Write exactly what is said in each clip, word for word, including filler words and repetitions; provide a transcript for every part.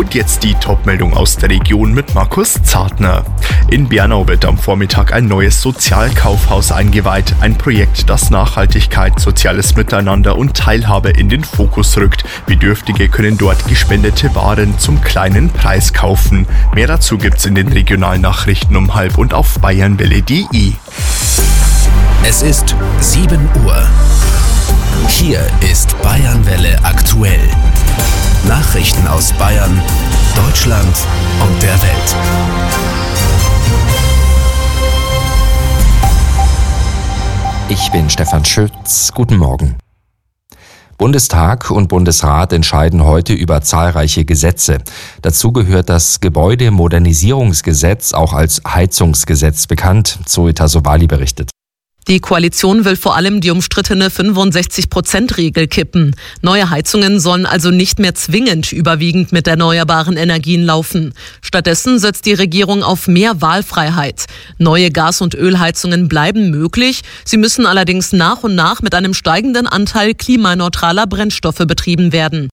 Und jetzt die Top-Meldung aus der Region mit Markus Zartner. In Bernau wird am Vormittag ein neues Sozialkaufhaus eingeweiht. Ein Projekt, das Nachhaltigkeit, soziales Miteinander und Teilhabe in den Fokus rückt. Bedürftige können dort gespendete Waren zum kleinen Preis kaufen. Mehr dazu gibt's in den Regionalnachrichten um halb und auf bayernwelle punkt de. Es ist sieben Uhr. Hier ist Bayernwelle aktuell. Nachrichten aus Bayern, Deutschland und der Welt. Ich bin Stefan Schütz. Guten Morgen. Bundestag und Bundesrat entscheiden heute über zahlreiche Gesetze. Dazu gehört das Gebäudemodernisierungsgesetz, auch als Heizungsgesetz bekannt, Zoe Tassovali berichtet. Die Koalition will vor allem die umstrittene fünfundsechzig Prozent Regel kippen. Neue Heizungen sollen also nicht mehr zwingend überwiegend mit erneuerbaren Energien laufen. Stattdessen setzt die Regierung auf mehr Wahlfreiheit. Neue Gas- und Ölheizungen bleiben möglich. Sie müssen allerdings nach und nach mit einem steigenden Anteil klimaneutraler Brennstoffe betrieben werden.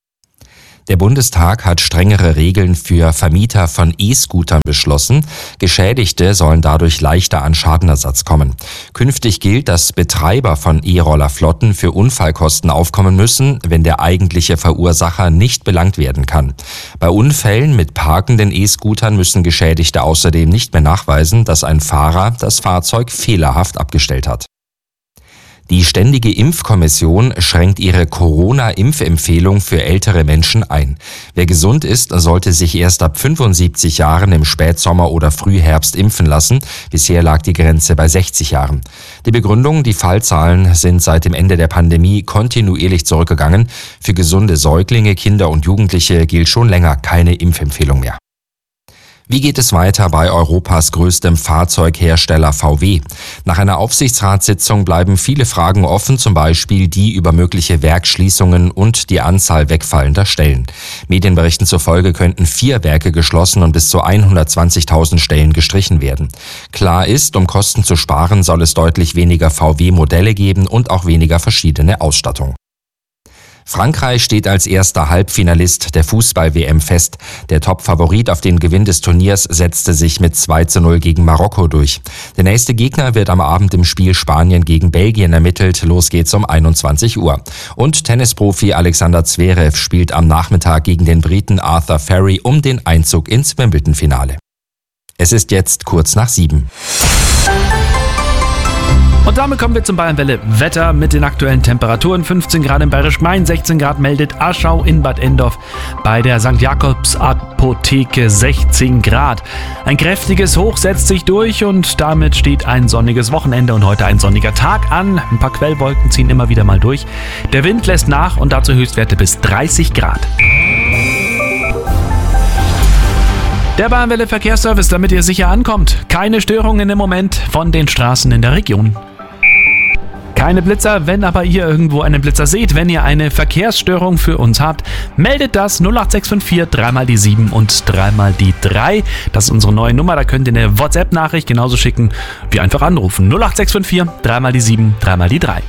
Der Bundestag hat strengere Regeln für Vermieter von E-Scootern beschlossen. Geschädigte sollen dadurch leichter an Schadenersatz kommen. Künftig gilt, dass Betreiber von E-Roller-Flotten für Unfallkosten aufkommen müssen, wenn der eigentliche Verursacher nicht belangt werden kann. Bei Unfällen mit parkenden E-Scootern müssen Geschädigte außerdem nicht mehr nachweisen, dass ein Fahrer das Fahrzeug fehlerhaft abgestellt hat. Die Ständige Impfkommission schränkt ihre Corona-Impfempfehlung für ältere Menschen ein. Wer gesund ist, sollte sich erst ab fünfundsiebzig Jahren im Spätsommer oder Frühherbst impfen lassen. Bisher lag die Grenze bei sechzig Jahren. Die Begründung, die Fallzahlen sind seit dem Ende der Pandemie kontinuierlich zurückgegangen. Für gesunde Säuglinge, Kinder und Jugendliche gilt schon länger keine Impfempfehlung mehr. Wie geht es weiter bei Europas größtem Fahrzeughersteller V W? Nach einer Aufsichtsratssitzung bleiben viele Fragen offen, zum Beispiel die über mögliche Werksschließungen und die Anzahl wegfallender Stellen. Medienberichten zufolge könnten vier Werke geschlossen und bis zu hundertzwanzigtausend Stellen gestrichen werden. Klar ist, um Kosten zu sparen, soll es deutlich weniger V W-Modelle geben und auch weniger verschiedene Ausstattung. Frankreich steht als erster Halbfinalist der Fußball-W M fest. Der Top-Favorit auf den Gewinn des Turniers setzte sich mit zwei zu null gegen Marokko durch. Der nächste Gegner wird am Abend im Spiel Spanien gegen Belgien ermittelt. Los geht's um einundzwanzig Uhr. Und Tennisprofi Alexander Zverev spielt am Nachmittag gegen den Briten Arthur Ferry um den Einzug ins Wimbledon-Finale. Es ist jetzt kurz nach sieben. Und damit kommen wir zum Bayernwelle Wetter mit den aktuellen Temperaturen. fünfzehn Grad in Bayerisch Main, sechzehn Grad meldet Aschau in Bad Endorf. Bei der Sankt Jakobs Apotheke sechzehn Grad. Ein kräftiges Hoch setzt sich durch und damit steht ein sonniges Wochenende und heute ein sonniger Tag an. Ein paar Quellwolken ziehen immer wieder mal durch. Der Wind lässt nach und dazu Höchstwerte bis dreißig Grad. Der Bayernwelle Verkehrsservice, damit ihr sicher ankommt. Keine Störungen im Moment von den Straßen in der Region. Keine Blitzer, wenn aber ihr irgendwo einen Blitzer seht, wenn ihr eine Verkehrsstörung für uns habt, meldet das null acht sechs fünf vier, dreimal die sieben und dreimal die drei. Das ist unsere neue Nummer, da könnt ihr eine WhatsApp-Nachricht genauso schicken wie einfach anrufen. null acht sechs fünf vier, dreimal die sieben, dreimal die drei.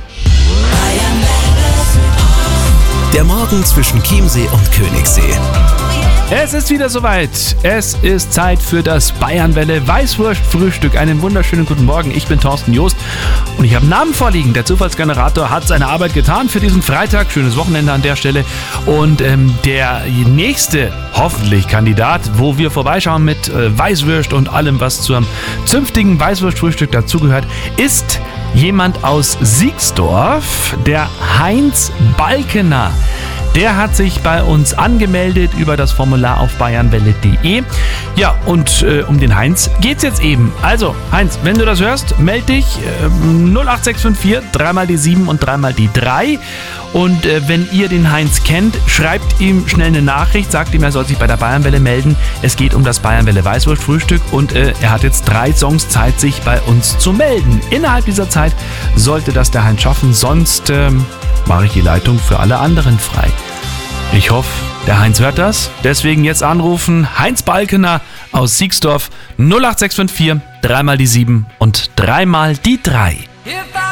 Der Morgen zwischen Chiemsee und Königssee. Es ist wieder soweit. Es ist Zeit für das Bayernwelle Weißwurst-Frühstück. Einen wunderschönen guten Morgen. Ich bin Thorsten Joost und ich habe einen Namen vorliegen. Der Zufallsgenerator hat seine Arbeit getan für diesen Freitag. Schönes Wochenende an der Stelle. Und ähm, der nächste, hoffentlich, Kandidat, wo wir vorbeischauen mit äh, Weißwurst und allem, was zu einem zünftigen Weißwurst-Frühstück dazugehört, ist jemand aus Siegsdorf, der Heinz Balkener. Der hat sich bei uns angemeldet über das Formular auf bayernwelle punkt de. Ja, und äh, um den Heinz geht's jetzt eben. Also, Heinz, wenn du das hörst, melde dich äh, null acht sechs fünf vier, dreimal die sieben und dreimal die drei. Und äh, wenn ihr den Heinz kennt, schreibt ihm schnell eine Nachricht, sagt ihm, er soll sich bei der Bayernwelle melden. Es geht um das Bayernwelle Weißwurst-Frühstück und äh, er hat jetzt drei Songs Zeit, sich bei uns zu melden. Innerhalb dieser Zeit sollte das der Heinz schaffen, sonst ähm, mache ich die Leitung für alle anderen frei. Ich hoffe, der Heinz hört das. Deswegen jetzt anrufen. Heinz Balkener aus Siegsdorf null acht sechs fünf vier, dreimal die sieben und dreimal die drei.